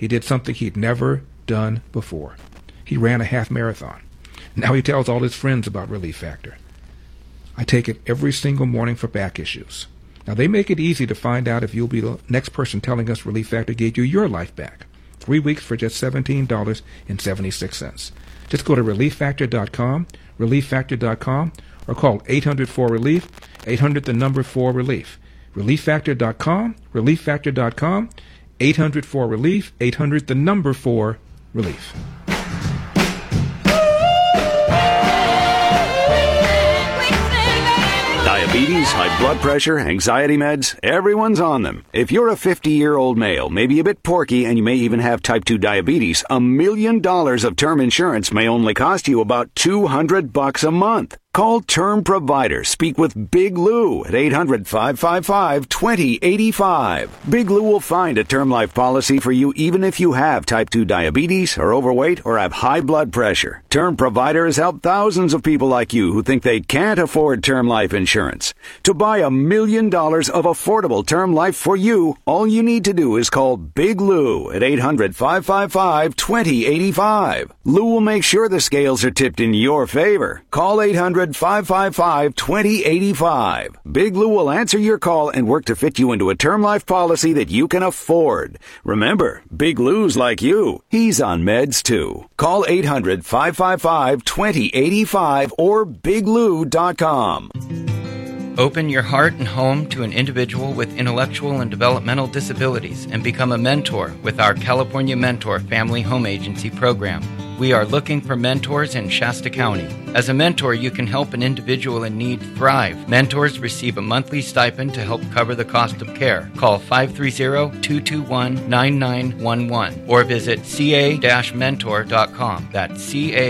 he did something he'd never done before. He ran a half marathon. Now he tells all his friends about Relief Factor. I take it every single morning for back issues. Now, they make it easy to find out if you'll be the next person telling us Relief Factor gave you your life back. 3 weeks for just $17.76. Just go to ReliefFactor.com, ReliefFactor.com, or call 800-4RELIEF, 800-4RELIEF. ReliefFactor.com, ReliefFactor.com, 800-4RELIEF, 800-4RELIEF. Diabetes, high blood pressure, anxiety meds, everyone's on them. If you're a 50-year-old male, maybe a bit porky, and you may even have type 2 diabetes, $1 million of term insurance may only cost you about $200 a month. Call Term Provider. Speak with Big Lou at 800-555-2085. Big Lou will find a term life policy for you even if you have type 2 diabetes, are overweight, or have high blood pressure. Term Provider has helped thousands of people like you who think they can't afford term life insurance. To buy $1 million of affordable term life for you, all you need to do is call Big Lou at 800-555-2085. Lou will make sure the scales are tipped in your favor. Call 800-555-2085. Big Lou will answer your call and work to fit you into a term life policy that you can afford. Remember, Big Lou's like you. He's on meds too. Call 800-555-2085 or biglou.com. Open your heart and home to an individual with intellectual and developmental disabilities and become a mentor with our California Mentor Family Home Agency program. We are looking for mentors in Shasta County. As a mentor, you can help an individual in need thrive. Mentors receive a monthly stipend to help cover the cost of care. Call 530-221-9911 or visit ca-mentor.com. That's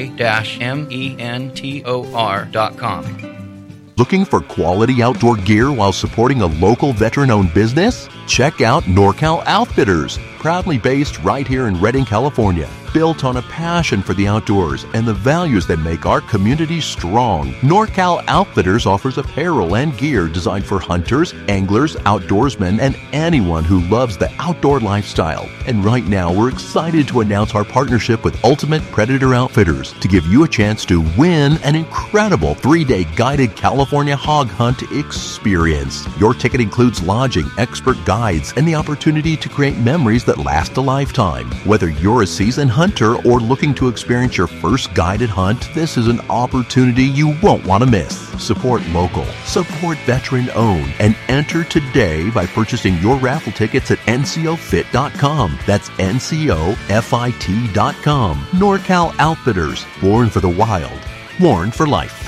ca-mentor.com. Looking for quality outdoor gear while supporting a local veteran-owned business? Check out NorCal Outfitters, proudly based right here in Redding, California. Built on a passion for the outdoors and the values that make our community strong, NorCal Outfitters offers apparel and gear designed for hunters, anglers, outdoorsmen, and anyone who loves the outdoor lifestyle. And right now, we're excited to announce our partnership with Ultimate Predator Outfitters to give you a chance to win an incredible 3-day guided California hog hunt experience. Your ticket includes lodging, expert guides, and the opportunity to create memories that last a lifetime. Whether you're a seasoned hunter or looking to experience your first guided hunt, this is an opportunity you won't want to miss. Support local, support veteran-owned, and enter today by purchasing your raffle tickets at ncofit.com. That's ncofit.com. NorCal Outfitters, born for the wild, worn for life.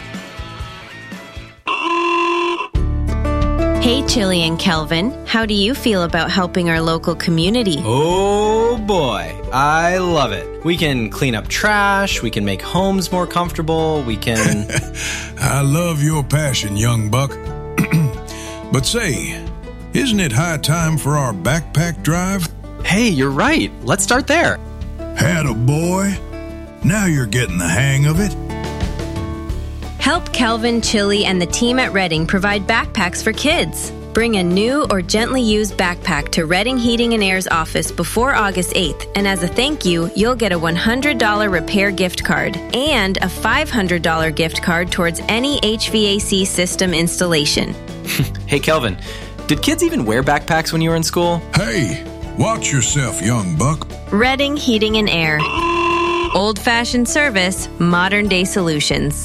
Hey, Chili and Kelvin, how do you feel about helping our local community? Oh boy, I love it. We can clean up trash, we can make homes more comfortable, we can... I love your passion, young buck. But say, isn't it high time for our backpack drive? Hey, you're right. Let's start there. Atta boy. Now you're getting the hang of it. Help Kelvin, Chili, and the team at Redding provide backpacks for kids. Bring a new or gently used backpack to Redding Heating and Air's office before August 8th, and as a thank you, you'll get a $100 repair gift card and a $500 gift card towards any HVAC system installation. Hey, Kelvin, did kids even wear backpacks when you were in school? Hey, watch yourself, young buck. Redding Heating and Air. Old-fashioned service, modern-day solutions.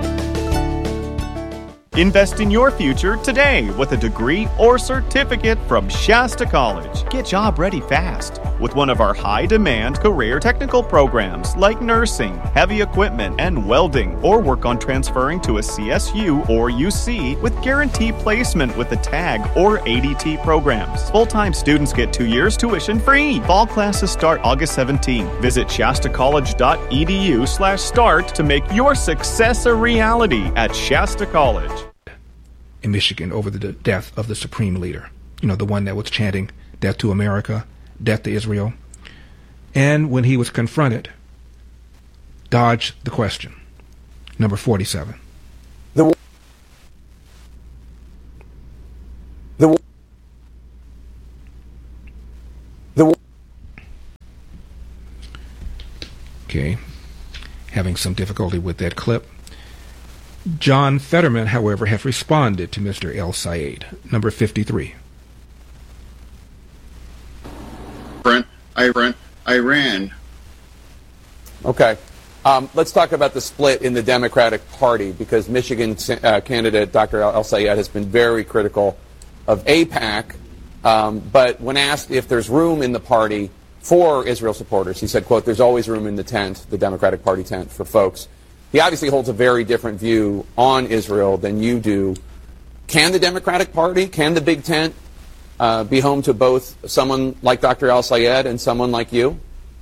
Invest in your future today with a degree or certificate from Shasta College. Get job ready fast with one of our high-demand career technical programs like nursing, heavy equipment, and welding, or work on transferring to a CSU or UC with guaranteed placement with the TAG or ADT programs. Full-time students get 2 years tuition free. Fall classes start August 17. Visit shastacollege.edu/start to make your success a reality at Shasta College. In Michigan over the death of the supreme leader, the one that was chanting death to America, death to Israel. And when he was confronted, dodged the question. Number 47. Okay. Having some difficulty with that clip. John Fetterman, however, has responded to Mr. El Sayed. Number 53. Iran. Okay. Let's talk about the split in the Democratic Party, because Michigan candidate Dr. El Sayed has been very critical of AIPAC, but when asked if there's room in the party for Israel supporters, he said, quote, "There's always room in the tent, the Democratic Party tent, for folks." He obviously holds a very different view on Israel than you do. Can the Democratic Party, can the big tent be home to both someone like Dr. El Sayed and someone like you?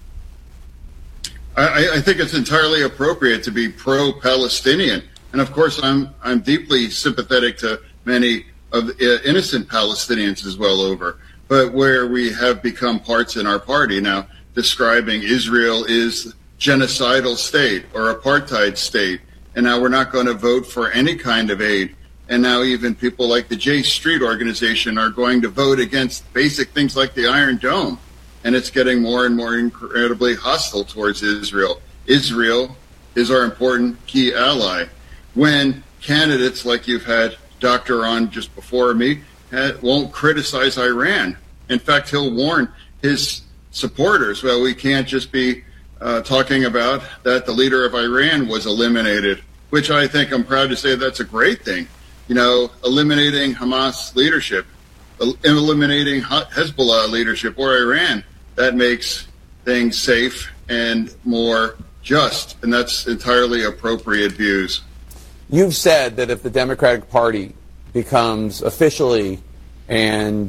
I think it's entirely appropriate to be pro-Palestinian. And of course, I'm deeply sympathetic to many of the innocent Palestinians as well over. But where we have become parts in our party now, describing Israel is genocidal state or apartheid state, and now we're not going to vote for any kind of aid. And now even people like the J Street organization are going to vote against basic things like the Iron Dome. And it's getting more and more incredibly hostile towards Israel. Israel is our important key ally. When candidates like you've had Doctor on just before me won't criticize Iran. In fact, he'll warn his supporters, well, we can't just be talking about that the leader of Iran was eliminated, which I think I'm proud to say that's a great thing. You know, eliminating Hamas leadership, eliminating Hezbollah leadership or Iran, that makes things safe and more just, and that's entirely appropriate views. You've said that if the Democratic Party becomes officially and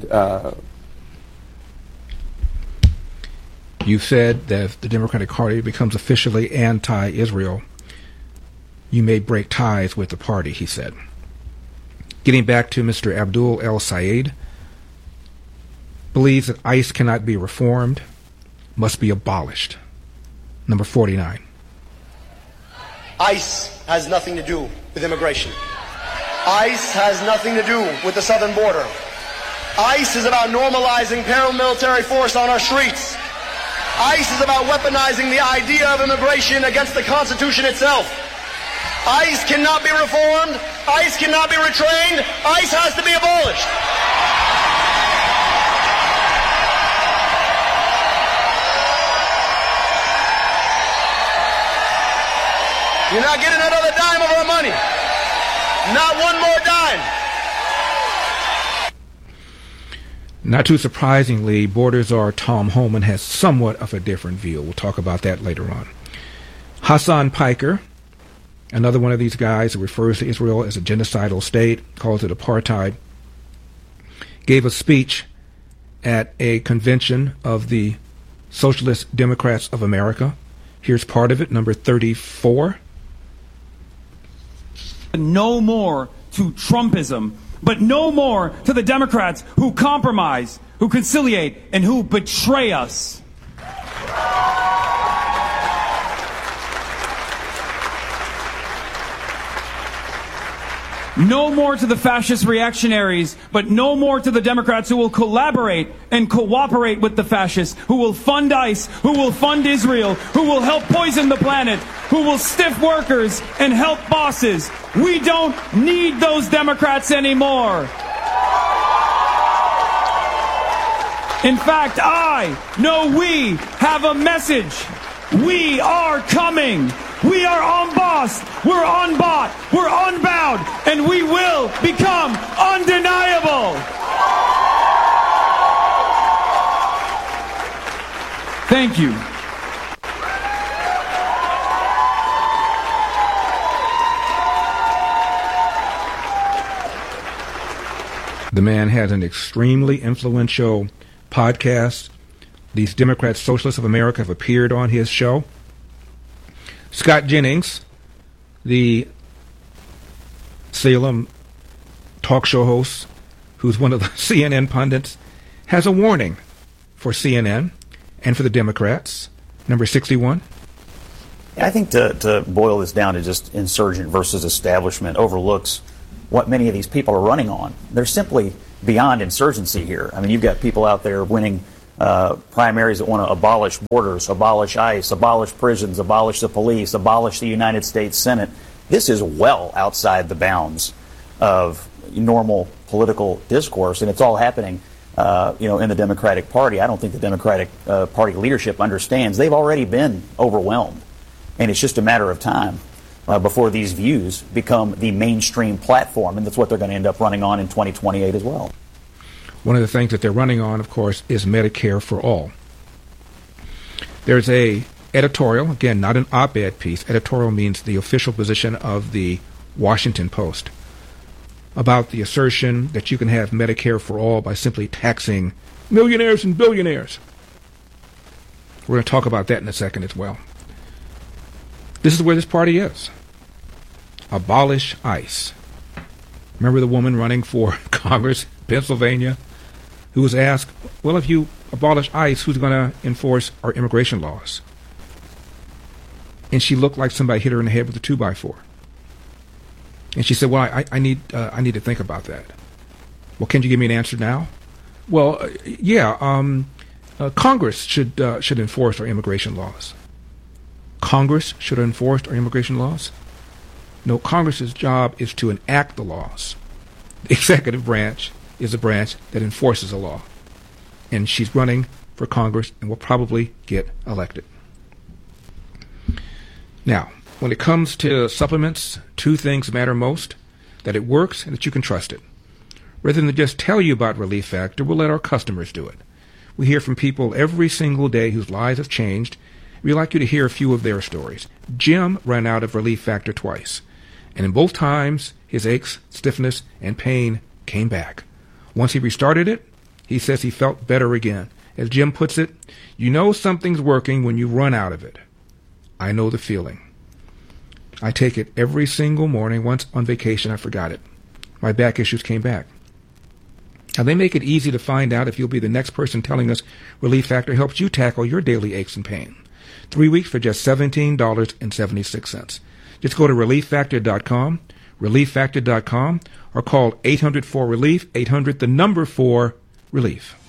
You said that if the Democratic Party becomes officially anti-Israel, you may break ties with the party, he said. Getting back to Mr. Abdul El Sayed, believes that ICE cannot be reformed, must be abolished. Number 49. ICE has nothing to do with immigration. ICE has nothing to do with the southern border. ICE is about normalizing paramilitary force on our streets. ICE is about weaponizing the idea of immigration against the Constitution itself. ICE cannot be reformed. ICE cannot be retrained. ICE has to be abolished. You're not getting another dime of our money. Not one more dime. Not too surprisingly, Border Czar Tom Homan has somewhat of a different view. We'll talk about that later on. Hassan Piker, another one of these guys who refers to Israel as a genocidal state, calls it apartheid, gave a speech at a convention of the Socialist Democrats of America. Here's part of it, number 34. No more to Trumpism, but no more to the Democrats who compromise, who conciliate, and who betray us. No more to the fascist reactionaries, but no more to the Democrats who will collaborate and cooperate with the fascists, who will fund ICE, who will fund Israel, who will help poison the planet, who will stiff workers and help bosses. We don't need those Democrats anymore. In fact, we have a message. We are coming. We are unbossed, we're unbought, we're unbound, and we will become undeniable. Thank you. The man has an extremely influential podcast. These Democrats, Socialists of America, have appeared on his show. Scott Jennings, the Salem talk show host, who's one of the CNN pundits, has a warning for CNN and for the Democrats. Number 61. I think to boil this down to just insurgent versus establishment overlooks what many of these people are running on. They're simply beyond insurgency here. I mean, you've got people out there winning primaries that want to abolish borders, abolish ICE, abolish prisons, abolish the police, abolish the United States Senate. This is well outside the bounds of normal political discourse, and it's all happening in the Democratic Party. I don't think the Democratic Party leadership understands. They've already been overwhelmed, and it's just a matter of time before these views become the mainstream platform, and that's what they're going to end up running on in 2028 as well. One of the things that they're running on, of course, is Medicare for all. There's a editorial, again, not an op-ed piece. Editorial means the official position of the Washington Post, about the assertion that you can have Medicare for all by simply taxing millionaires and billionaires. We're going to talk about that in a second as well. This is where this party is. Abolish ICE. Remember the woman running for Congress, Pennsylvania, who was asked, well, if you abolish ICE, who's going to enforce our immigration laws? And she looked like somebody hit her in the head with a 2x4. And she said, well, I need to think about that. Well, can you give me an answer now? Well, Congress should enforce our immigration laws. Congress should enforce our immigration laws? No, Congress's job is to enact the laws. The executive branch is a branch that enforces a law. And she's running for Congress and will probably get elected. Now, when it comes to supplements, two things matter most: that it works and that you can trust it. Rather than just tell you about Relief Factor, we'll let our customers do it. We hear from people every single day whose lives have changed. We'd like you to hear a few of their stories. Jim ran out of Relief Factor twice, and in both times, his aches, stiffness, and pain came back. Once he restarted it, he says he felt better again. As Jim puts it, you know something's working when you run out of it. I know the feeling. I take it every single morning. Once on vacation, I forgot it. My back issues came back. Now, they make it easy to find out if you'll be the next person telling us Relief Factor helps you tackle your daily aches and pain. 3 weeks for just $17.76. Just go to ReliefFactor.com, ReliefFactor.com, or call 800-4-RELIEF, 800 the number 4 relief.